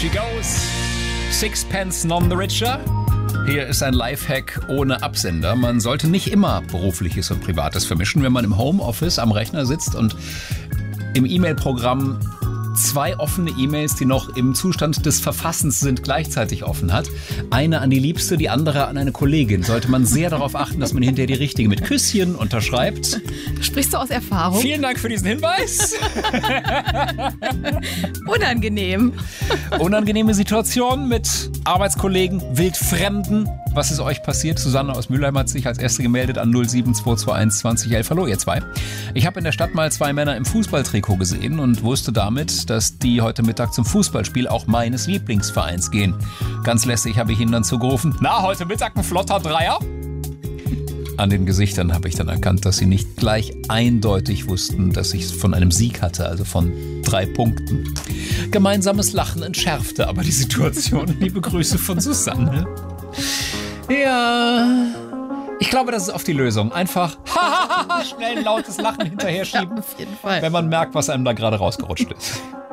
she goes. Sixpence none the richer. Hier ist ein Lifehack ohne Absender. Man sollte nicht immer Berufliches und Privates vermischen, wenn man im Homeoffice am Rechner sitzt und im E-Mail-Programm 2 offene E-Mails, die noch im Zustand des Verfassens sind, gleichzeitig offen hat. Eine an die Liebste, die andere an eine Kollegin. Sollte man sehr darauf achten, dass man hinterher die richtige mit Küsschen unterschreibt. Sprichst du aus Erfahrung? Vielen Dank für diesen Hinweis. Unangenehm. Unangenehme Situation mit Arbeitskollegen, Wildfremden. Was ist euch passiert? Susanne aus Mülheim hat sich als erste gemeldet an 07221 2011. Hallo ihr zwei. Ich habe in der Stadt mal 2 Männer im Fußballtrikot gesehen und wusste damit, dass die heute Mittag zum Fußballspiel auch meines Lieblingsvereins gehen. Ganz lässig habe ich ihnen dann zugerufen, na, heute Mittag ein flotter Dreier? An den Gesichtern habe ich dann erkannt, dass sie nicht gleich eindeutig wussten, dass ich von einem Sieg hatte, also von 3 Punkten. Gemeinsames Lachen entschärfte aber die Situation. Liebe Grüße von Susanne. Ja, ich glaube, das ist oft die Lösung. Einfach schnell ein lautes Lachen hinterher schieben, Ja, auf jeden Fall. wenn man merkt, was einem da gerade rausgerutscht ist.